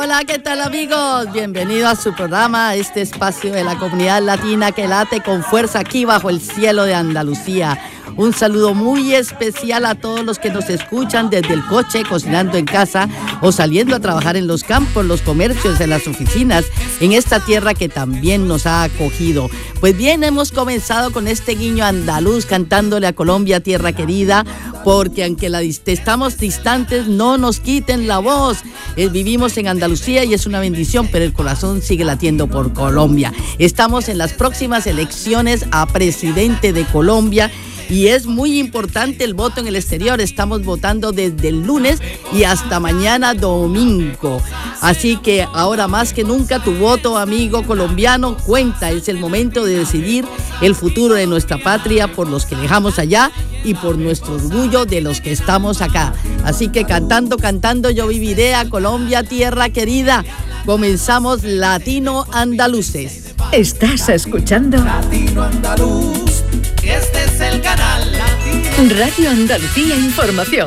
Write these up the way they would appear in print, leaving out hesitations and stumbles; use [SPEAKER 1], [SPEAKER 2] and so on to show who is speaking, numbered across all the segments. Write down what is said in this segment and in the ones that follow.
[SPEAKER 1] Hola, ¿qué tal amigos? Bienvenido a su programa, a este espacio de la comunidad latina que late con fuerza aquí bajo el cielo de Andalucía. Un saludo muy especial a todos los que nos escuchan desde el coche, cocinando en casa o saliendo a trabajar en los campos, los comercios, en las oficinas, en esta tierra que también nos ha acogido. Pues bien, hemos comenzado con este guiño andaluz cantándole a Colombia, tierra querida, porque aunque estamos distantes, no nos quiten la voz. Vivimos en Andalucía y es una bendición, pero el corazón sigue latiendo por Colombia. Estamos en las próximas elecciones a presidente de Colombia y es muy importante el voto en el exterior. Estamos votando desde el lunes y hasta mañana domingo. Así que ahora más que nunca tu voto, amigo colombiano, cuenta. Es el momento de decidir el futuro de nuestra patria por los que dejamos allá y por nuestro orgullo de los que estamos acá. Así que cantando, yo viviré a Colombia, tierra querida. Comenzamos Latino Andaluces.
[SPEAKER 2] ¿Estás escuchando?
[SPEAKER 3] Latino Andaluz, este es el canal Latino.
[SPEAKER 2] Radio Andalucía Información.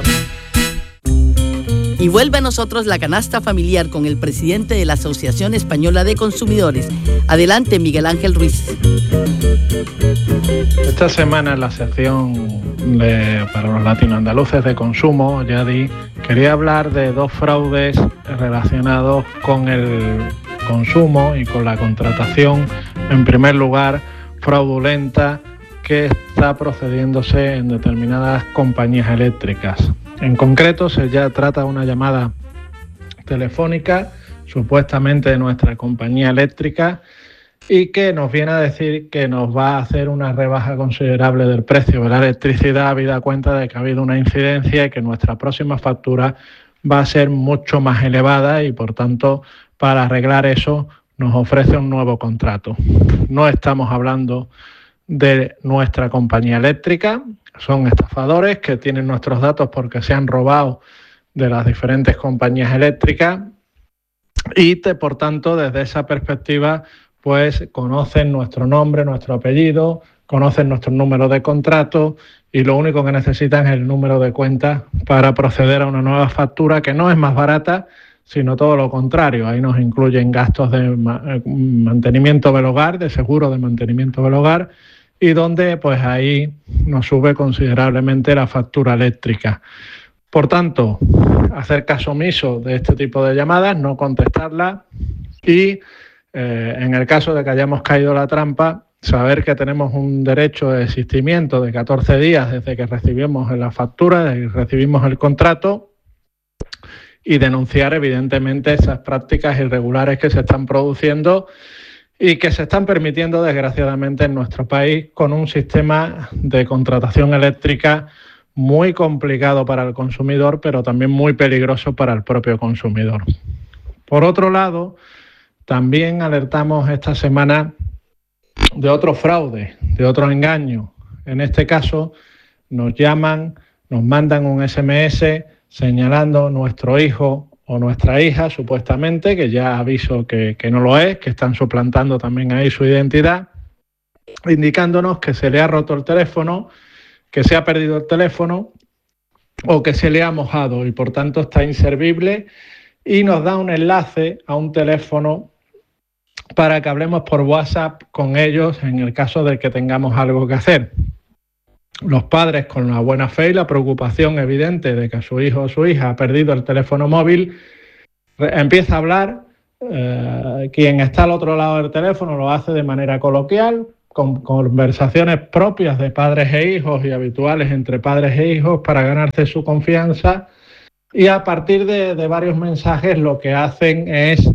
[SPEAKER 1] Y vuelve a nosotros la canasta familiar con el presidente de la Asociación Española de Consumidores. Adelante, Miguel Ángel Ruiz.
[SPEAKER 4] Esta semana en la sección para los latinoandaluces de consumo, Yadi, quería hablar de dos fraudes relacionados con el consumo y con la contratación, en primer lugar, fraudulenta que está procediéndose en determinadas compañías eléctricas. En concreto, se ya trata de una llamada telefónica, supuestamente de nuestra compañía eléctrica, y que nos viene a decir que nos va a hacer una rebaja considerable del precio de la electricidad, habida cuenta de que ha habido una incidencia y que nuestra próxima factura va a ser mucho más elevada y, por tanto, para arreglar eso nos ofrece un nuevo contrato. No estamos hablando de nuestra compañía eléctrica, son estafadores que tienen nuestros datos porque se han robado de las diferentes compañías eléctricas y, por tanto, desde esa perspectiva, pues conocen nuestro nombre, nuestro apellido, conocen nuestro número de contrato y lo único que necesitan es el número de cuenta para proceder a una nueva factura que no es más barata, sino todo lo contrario. Ahí nos incluyen gastos de mantenimiento del hogar, de seguro de mantenimiento del hogar, y donde pues ahí nos sube considerablemente la factura eléctrica. Por tanto, hacer caso omiso de este tipo de llamadas, no contestarlas y en el caso de que hayamos caído en la trampa, saber que tenemos un derecho de desistimiento de 14 días desde que recibimos la factura, desde que recibimos el contrato, y denunciar evidentemente esas prácticas irregulares que se están produciendo y que se están permitiendo desgraciadamente en nuestro país con un sistema de contratación eléctrica muy complicado para el consumidor, pero también muy peligroso para el propio consumidor. Por otro lado, también alertamos esta semana de otro fraude, de otro engaño. En este caso, nos llaman, nos mandan un SMS señalando nuestro hijo o nuestra hija, supuestamente, que ya aviso que no lo es, que están suplantando también ahí su identidad, indicándonos que se le ha roto el teléfono, que se ha perdido el teléfono o que se le ha mojado y por tanto está inservible, y nos da un enlace a un teléfono para que hablemos por WhatsApp con ellos en el caso de que tengamos algo que hacer. Los padres, con la buena fe y la preocupación evidente de que su hijo o su hija ha perdido el teléfono móvil, empieza a hablar. Quien está al otro lado del teléfono lo hace de manera coloquial, con conversaciones propias de padres e hijos y habituales entre padres e hijos para ganarse su confianza, y a partir de varios mensajes lo que hacen es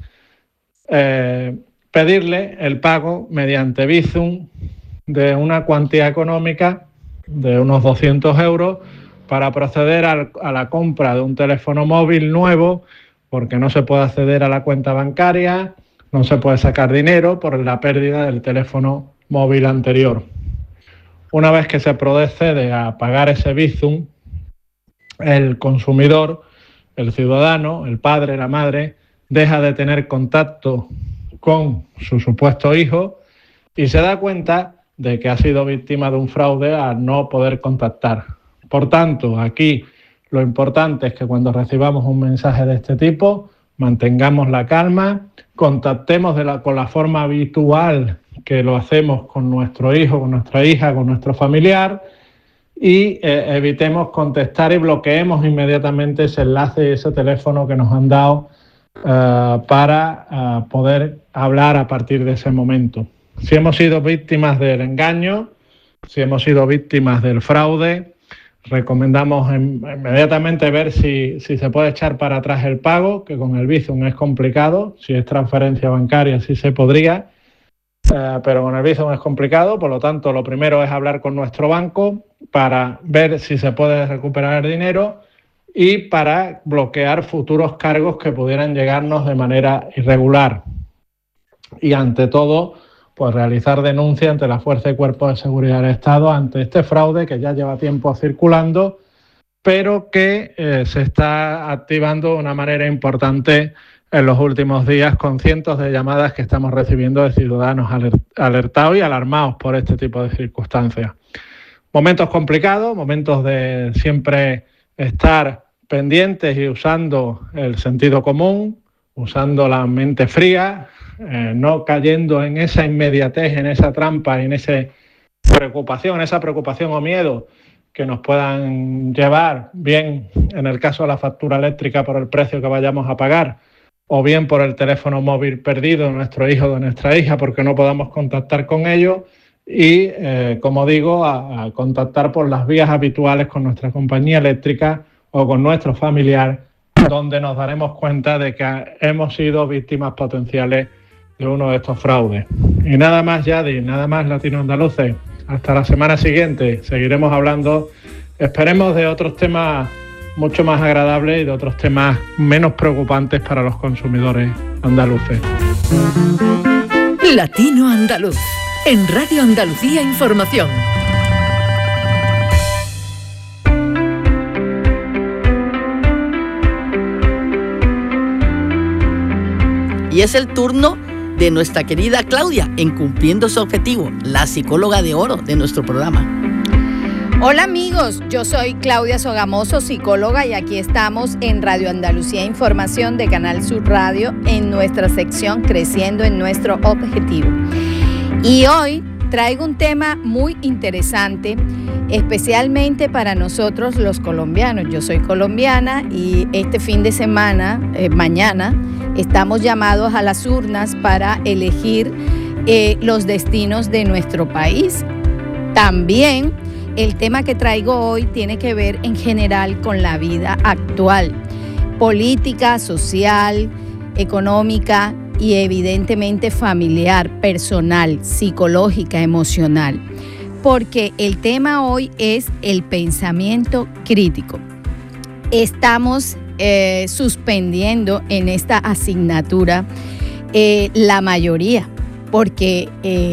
[SPEAKER 4] pedirle el pago mediante Bizum de una cuantía económica de unos 200 euros para proceder a la compra de un teléfono móvil nuevo, porque no se puede acceder a la cuenta bancaria, no se puede sacar dinero por la pérdida del teléfono móvil anterior. Una vez que se procede a pagar ese Bizum, el consumidor, el ciudadano, el padre, la madre, deja de tener contacto con su supuesto hijo y se da cuenta de que ha sido víctima de un fraude al no poder contactar. Por tanto, aquí lo importante es que cuando recibamos un mensaje de este tipo mantengamos la calma, contactemos con la forma habitual que lo hacemos con nuestro hijo, con nuestra hija, con nuestro familiar, y evitemos contestar y bloqueemos inmediatamente ese enlace y ese teléfono que nos han dado para poder hablar a partir de ese momento. Si hemos sido víctimas del engaño, si hemos sido víctimas del fraude, recomendamos inmediatamente ver si se puede echar para atrás el pago, que con el Bizum es complicado. Si es transferencia bancaria sí se podría, pero con el Bizum es complicado. Por lo tanto, lo primero es hablar con nuestro banco para ver si se puede recuperar el dinero y para bloquear futuros cargos que pudieran llegarnos de manera irregular. Y ante todo, pues realizar denuncia ante la Fuerza y Cuerpos de Seguridad del Estado ante este fraude que ya lleva tiempo circulando, pero que se está activando de una manera importante en los últimos días, con cientos de llamadas que estamos recibiendo de ciudadanos alertados y alarmados por este tipo de circunstancias. Momentos complicados, momentos de siempre estar pendientes y usando el sentido común, usando la mente fría, no cayendo en esa inmediatez, en esa trampa, en esa preocupación o miedo que nos puedan llevar, bien en el caso de la factura eléctrica por el precio que vayamos a pagar, o bien por el teléfono móvil perdido de nuestro hijo o de nuestra hija porque no podamos contactar con ellos. Y, como digo, a contactar por las vías habituales con nuestra compañía eléctrica o con nuestro familiar, donde nos daremos cuenta de que hemos sido víctimas potenciales de uno de estos fraudes. Y nada más, Yadi, nada más, latinoandaluces. Hasta la semana siguiente. Seguiremos hablando, esperemos, de otros temas mucho más agradables y de otros temas menos preocupantes para los consumidores andaluces.
[SPEAKER 2] Latino Andaluz, en Radio Andalucía Información.
[SPEAKER 1] Y es el turno de nuestra querida Claudia en Cumpliendo su Objetivo, la psicóloga de oro de nuestro programa.
[SPEAKER 5] Hola amigos, yo soy Claudia Sogamoso, psicóloga, y aquí estamos en Radio Andalucía Información de Canal Sur Radio en nuestra sección Creciendo en nuestro Objetivo. Y hoy traigo un tema muy interesante, especialmente para nosotros los colombianos. Yo soy colombiana y este fin de semana, mañana, estamos llamados a las urnas para elegir los destinos de nuestro país. También el tema que traigo hoy tiene que ver en general con la vida actual, política, social, económica y evidentemente familiar, personal, psicológica, emocional. Porque el tema hoy es el pensamiento crítico. Estamos suspendiendo en esta asignatura la mayoría, porque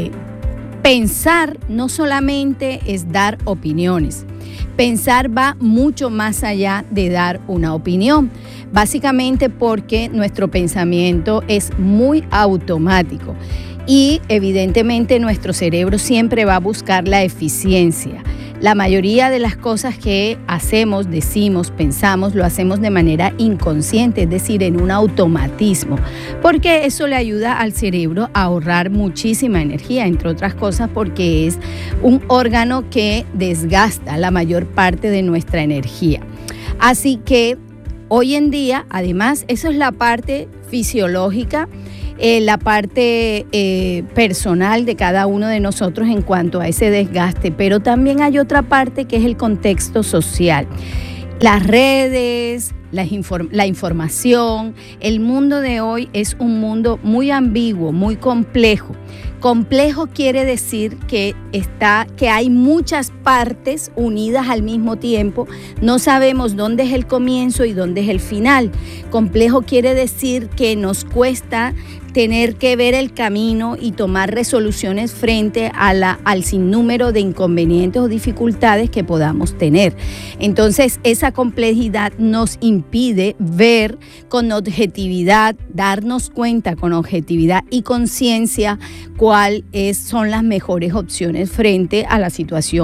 [SPEAKER 5] pensar no solamente es dar opiniones, pensar va mucho más allá de dar una opinión, básicamente porque nuestro pensamiento es muy automático y evidentemente nuestro cerebro siempre va a buscar la eficiencia. La mayoría de las cosas que hacemos, decimos, pensamos, lo hacemos de manera inconsciente, es decir, en un automatismo, porque eso le ayuda al cerebro a ahorrar muchísima energía, entre otras cosas porque es un órgano que desgasta la mayor parte de nuestra energía. Así que hoy en día, además, eso es la parte fisiológica, la parte personal de cada uno de nosotros en cuanto a ese desgaste, pero también hay otra parte que es el contexto social. Las redes, la información, el mundo de hoy es un mundo muy ambiguo, muy complejo. Complejo quiere decir que hay muchas partes unidas al mismo tiempo. No sabemos dónde es el comienzo y dónde es el final. Complejo quiere decir que nos cuesta tener que ver el camino y tomar resoluciones frente al sinnúmero de inconvenientes o dificultades que podamos tener. Entonces, esa complejidad nos impide ver con objetividad, darnos cuenta con objetividad y conciencia cuáles son las mejores opciones frente a la situación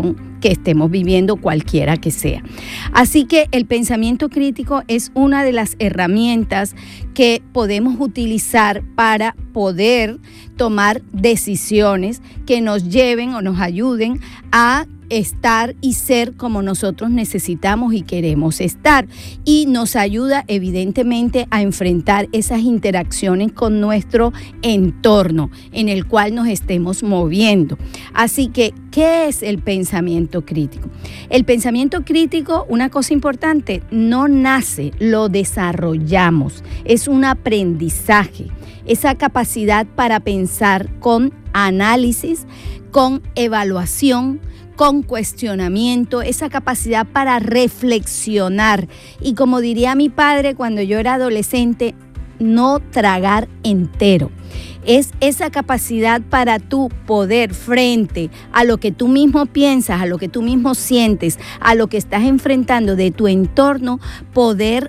[SPEAKER 5] que estemos viviendo, cualquiera que sea. Así que el pensamiento crítico es una de las herramientas que podemos utilizar para poder tomar decisiones que nos lleven o nos ayuden a estar y ser como nosotros necesitamos y queremos estar, y nos ayuda evidentemente a enfrentar esas interacciones con nuestro entorno en el cual nos estemos moviendo. Así que, ¿qué es el pensamiento crítico? El pensamiento crítico, una cosa importante, no nace, lo desarrollamos, es un aprendizaje, esa capacidad para pensar con análisis, con evaluación, con cuestionamiento, esa capacidad para reflexionar. Y como diría mi padre cuando yo era adolescente, no tragar entero. Es esa capacidad para tú poder, frente a lo que tú mismo piensas, a lo que tú mismo sientes, a lo que estás enfrentando de tu entorno, poder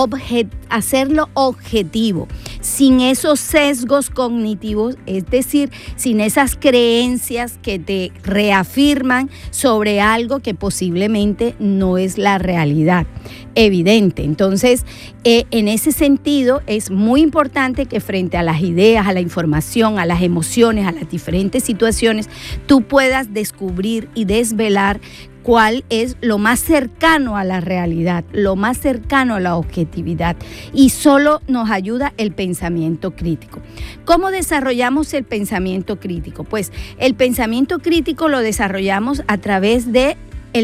[SPEAKER 5] hacerlo objetivo, sin esos sesgos cognitivos, es decir, sin esas creencias que te reafirman sobre algo que posiblemente no es la realidad evidente. Entonces, en ese sentido, es muy importante que frente a las ideas, a la información, a las emociones, a las diferentes situaciones, tú puedas descubrir y desvelar cuál es lo más cercano a la realidad, lo más cercano a la objetividad, y solo nos ayuda el pensamiento crítico. ¿Cómo desarrollamos el pensamiento crítico? Pues el pensamiento crítico lo desarrollamos a través de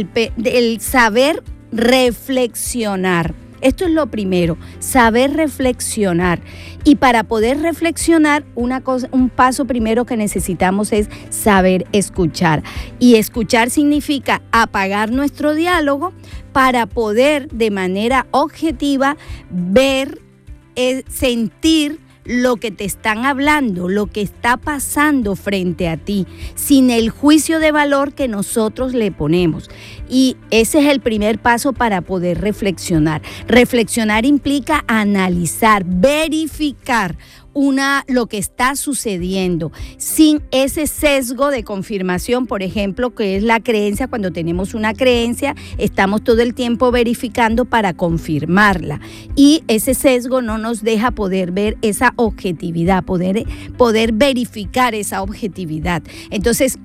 [SPEAKER 5] el saber reflexionar. Esto es lo primero, saber reflexionar. Y para poder reflexionar, un paso primero que necesitamos es saber escuchar. Y escuchar significa apagar nuestro diálogo para poder de manera objetiva ver, sentir lo que te están hablando, lo que está pasando frente a ti, sin el juicio de valor que nosotros le ponemos. Y ese es el primer paso para poder reflexionar. Reflexionar implica analizar, verificar lo que está sucediendo, sin ese sesgo de confirmación, por ejemplo, que es la creencia. Cuando tenemos una creencia, estamos todo el tiempo verificando para confirmarla, y ese sesgo no nos deja poder ver esa objetividad, poder verificar esa objetividad. Entonces,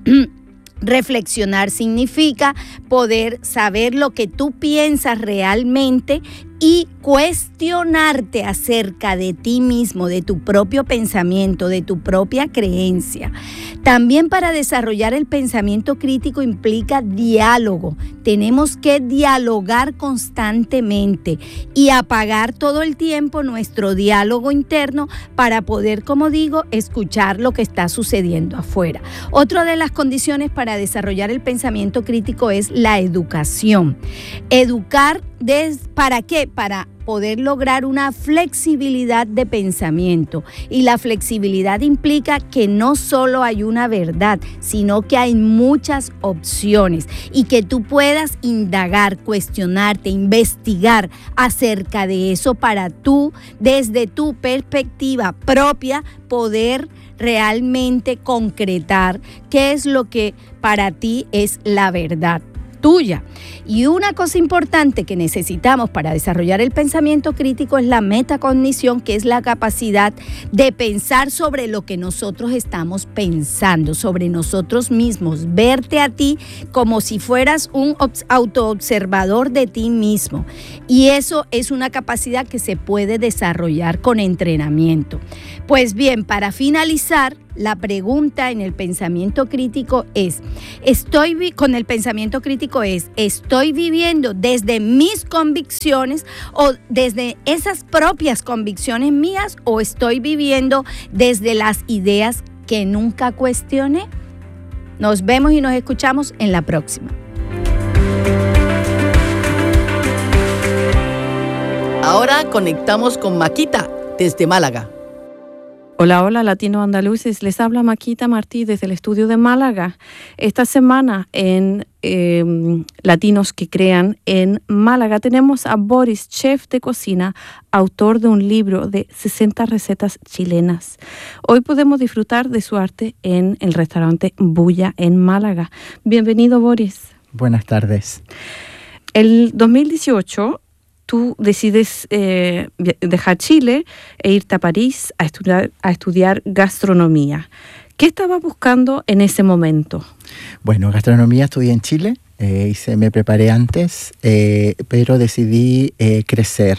[SPEAKER 5] reflexionar significa poder saber lo que tú piensas realmente y cuestionarte acerca de ti mismo, de tu propio pensamiento, de tu propia creencia. También para desarrollar el pensamiento crítico implica diálogo. Tenemos que dialogar constantemente y apagar todo el tiempo nuestro diálogo interno para poder, como digo, escuchar lo que está sucediendo afuera. Otra de las condiciones para desarrollar el pensamiento crítico es la educación. Educar, ¿para qué? Para poder lograr una flexibilidad de pensamiento. Y la flexibilidad implica que no solo hay una verdad, sino que hay muchas opciones, y que tú puedas indagar, cuestionarte, investigar acerca de eso para tú, desde tu perspectiva propia, poder realmente concretar qué es lo que para ti es la verdad tuya. Y una cosa importante que necesitamos para desarrollar el pensamiento crítico es la metacognición, que es la capacidad de pensar sobre lo que nosotros estamos pensando, sobre nosotros mismos, verte a ti como si fueras un autoobservador de ti mismo. Y eso es una capacidad que se puede desarrollar con entrenamiento. Pues bien, para finalizar, la pregunta en el pensamiento crítico es, ¿estoy viviendo desde mis convicciones o desde esas propias convicciones mías, o estoy viviendo desde las ideas que nunca cuestioné? Nos vemos y nos escuchamos en la próxima.
[SPEAKER 1] Ahora conectamos con Maquita desde Málaga.
[SPEAKER 6] Hola, hola, Latino Andaluces. Les habla Maquita Martí desde el estudio de Málaga. Esta semana en Latinos que Crean en Málaga tenemos a Boris, chef de cocina, autor de un libro de 60 recetas chilenas. Hoy podemos disfrutar de su arte en el restaurante Bulla en Málaga. Bienvenido, Boris.
[SPEAKER 7] Buenas tardes.
[SPEAKER 6] El 2018 tú decides dejar Chile e irte a París a estudiar gastronomía. ¿Qué estabas buscando en ese momento?
[SPEAKER 7] Bueno, gastronomía estudié en Chile, me preparé antes, pero decidí crecer.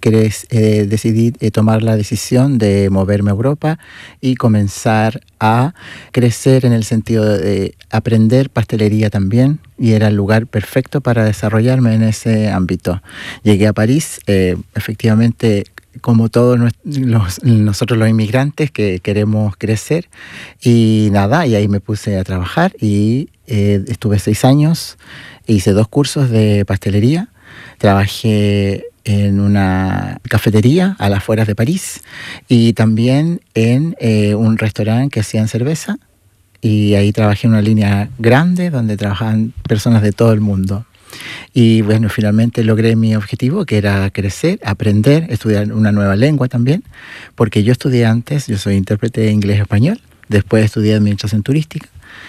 [SPEAKER 7] Decidí tomar la decisión de moverme a Europa y comenzar a crecer en el sentido de aprender pastelería también, y era el lugar perfecto para desarrollarme en ese ámbito. Llegué a París, efectivamente, como todos nosotros los inmigrantes que queremos crecer, y ahí me puse a trabajar y estuve 6 años, hice 2 cursos de pastelería, trabajé en una cafetería a las afueras de París y también en un restaurante que hacían cerveza, y ahí trabajé en una línea grande donde trabajaban personas de todo el mundo. Y bueno, finalmente logré mi objetivo, que era crecer, aprender, estudiar una nueva lengua también, porque yo estudié antes, yo soy intérprete de inglés-español, después estudié administración turística,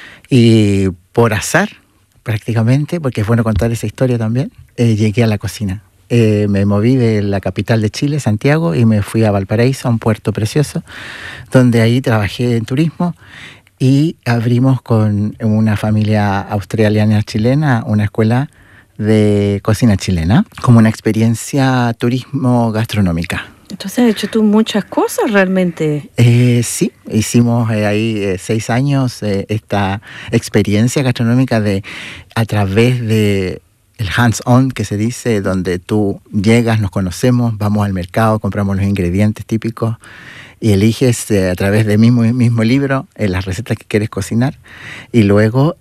[SPEAKER 7] y por azar, prácticamente, porque es bueno contar esa historia también, llegué a la cocina. Me moví de la capital de Chile, Santiago, y me fui a Valparaíso, a un puerto precioso, donde ahí trabajé en turismo, y abrimos con una familia australiana chilena una escuela de cocina chilena, como una experiencia turismo gastronómica.
[SPEAKER 6] Entonces has hecho tú muchas cosas realmente.
[SPEAKER 7] Sí, hicimos ahí 6 años esta experiencia gastronómica a través de el hands-on, que se dice, donde tú llegas, nos conocemos, vamos al mercado, compramos los ingredientes típicos y eliges a través del mismo libro las recetas que quieres cocinar, y luego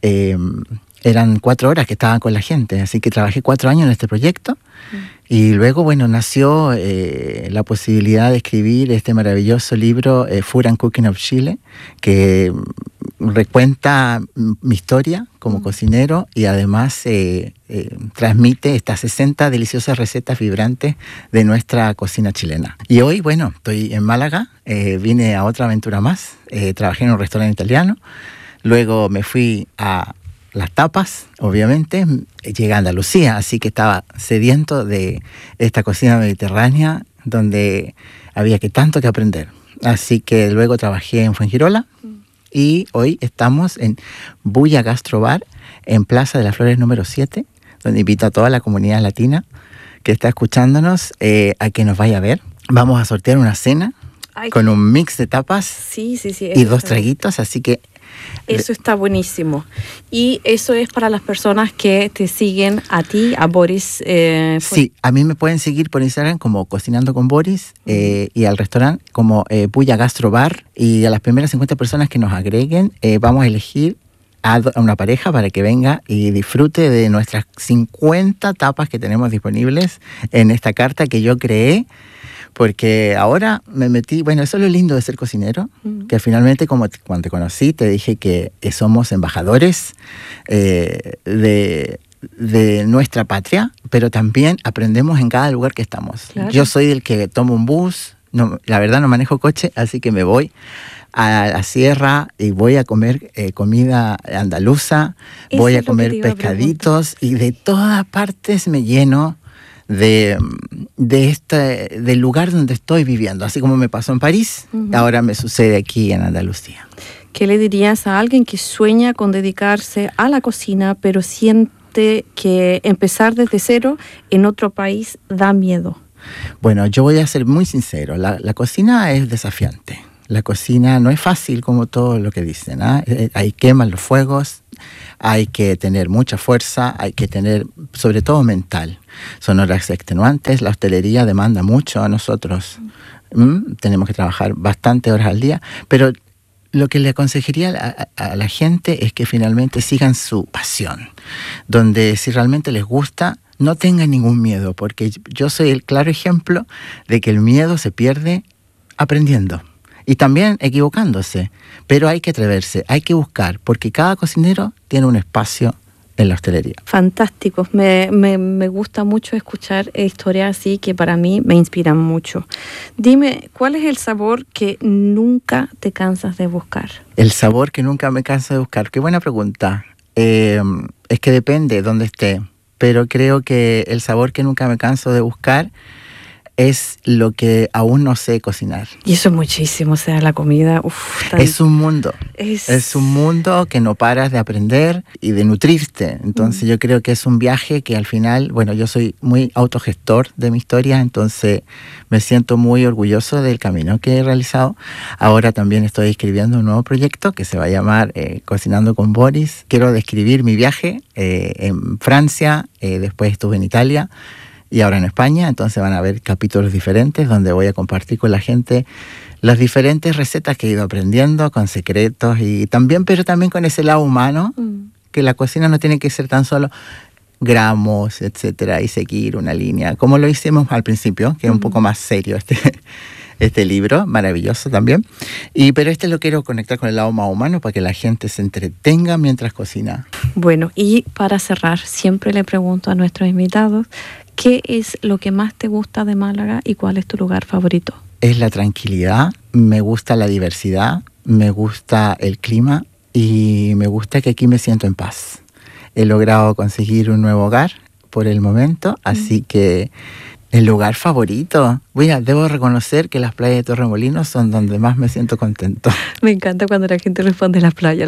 [SPEAKER 7] eran 4 horas que estaban con la gente, así que trabajé 4 años en este proyecto. Y luego, bueno, nació la posibilidad de escribir este maravilloso libro, Food and Cooking of Chile, que recuenta mi historia como cocinero y además transmite estas 60 deliciosas recetas vibrantes de nuestra cocina chilena. Y hoy, bueno, estoy en Málaga, vine a otra aventura más, trabajé en un restaurante italiano, luego me fui a las tapas, obviamente, llegué a Andalucía, así que estaba sediento de esta cocina mediterránea donde había tanto que aprender. Así que luego trabajé en Fuengirola y hoy estamos en Bulla Gastro Bar, en Plaza de las Flores número 7, donde invito a toda la comunidad latina que está escuchándonos a que nos vaya a ver. Vamos a sortear una cena con un mix de tapas
[SPEAKER 6] sí,
[SPEAKER 7] y 2 traguitos, así que
[SPEAKER 6] eso está buenísimo. Y eso es para las personas que te siguen a ti, a Boris.
[SPEAKER 7] Sí, a mí me pueden seguir por Instagram como Cocinando con Boris y al restaurante como Bulla Gastro Bar. Y a las primeras 50 personas que nos agreguen vamos a elegir a una pareja para que venga y disfrute de nuestras 50 tapas que tenemos disponibles en esta carta que yo creé. Porque ahora me metí, bueno, eso es lo lindo de ser cocinero, que finalmente cuando te conocí te dije que somos embajadores de nuestra patria, pero también aprendemos en cada lugar que estamos. Claro. Yo soy el que tomo un bus, la verdad no manejo coche, así que me voy a la sierra y voy a comer comida andaluza, voy a comer pescaditos y de todas partes me lleno del lugar donde estoy viviendo, así como me pasó en París, ahora me sucede aquí en Andalucía.
[SPEAKER 6] ¿Qué le dirías a alguien que sueña con dedicarse a la cocina, pero siente que empezar desde cero en otro país da miedo?
[SPEAKER 7] Bueno, yo voy a ser muy sincero, la cocina es desafiante. La cocina no es fácil como todo lo que dicen, ¿eh? Hay queman los fuegos, hay que tener mucha fuerza, hay que tener, sobre todo mental. Son horas extenuantes, la hostelería demanda mucho a nosotros. Tenemos que trabajar bastantes horas al día, pero lo que le aconsejaría a la gente es que finalmente sigan su pasión, donde si realmente les gusta, no tengan ningún miedo, porque yo soy el claro ejemplo de que el miedo se pierde aprendiendo. Y también equivocándose, pero hay que atreverse, hay que buscar, porque cada cocinero tiene un espacio en la hostelería.
[SPEAKER 6] Fantástico, me gusta mucho escuchar historias así que para mí me inspiran mucho. Dime, ¿cuál es el sabor que nunca te cansas de buscar?
[SPEAKER 7] El sabor que nunca me canso de buscar, qué buena pregunta. es que depende dónde esté, pero creo que el sabor que nunca me canso de buscar es lo que aún no sé cocinar.
[SPEAKER 6] Y eso es muchísimo, o sea, la comida,
[SPEAKER 7] es un mundo. Es un mundo que no paras de aprender y de nutrirte. Entonces yo creo que es un viaje que al final, bueno, yo soy muy autogestor de mi historia, entonces me siento muy orgulloso del camino que he realizado. Ahora también estoy escribiendo un nuevo proyecto que se va a llamar Cocinando con Boris. Quiero describir mi viaje en Francia, después estuve en Italia, y ahora en España, entonces van a haber capítulos diferentes donde voy a compartir con la gente las diferentes recetas que he ido aprendiendo, con secretos y también, pero también con ese lado humano, que la cocina no tiene que ser tan solo gramos, etcétera, y seguir una línea, como lo hicimos al principio, que es un poco más serio este libro, maravilloso también. Pero lo quiero conectar con el lado más humano para que la gente se entretenga mientras cocina.
[SPEAKER 6] Bueno, y para cerrar, siempre le pregunto a nuestros invitados, ¿qué es lo que más te gusta de Málaga y cuál es tu lugar favorito?
[SPEAKER 7] Es la tranquilidad, me gusta la diversidad, me gusta el clima y me gusta que aquí me siento en paz. He logrado conseguir un nuevo hogar por el momento, así que el lugar favorito. Mira, debo reconocer que las playas de Torremolinos son donde más me siento contento.
[SPEAKER 6] Me encanta cuando la gente responde las playas.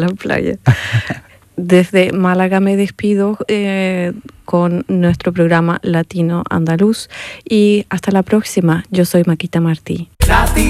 [SPEAKER 6] Desde Málaga me despido con nuestro programa Latino Andaluz y hasta la próxima. Yo soy Maquita Martí.